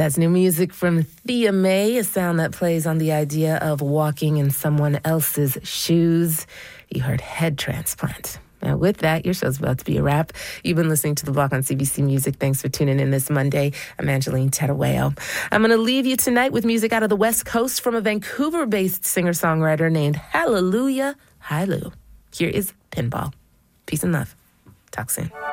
That's new music from Thea Mae, a sound that plays on the idea of walking in someone else's shoes. You heard Head Transplant. Now, with that, your show's about to be a wrap. You've been listening to The Block on CBC Music. Thanks for tuning in this Monday. I'm Angeline Tedaweo. I'm going to leave you tonight with music out of the West Coast from a Vancouver-based singer-songwriter named Hallelujah Hailu. Here is Pinball. Peace and love. Talk soon.